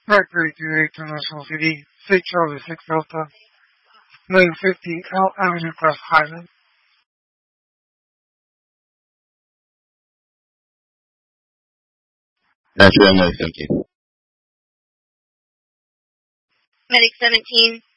Factory 28 International City, 6 Charlie 6 Delta, 950 L Avenue Cross Highland. That's really nice, thank you. Medic 17,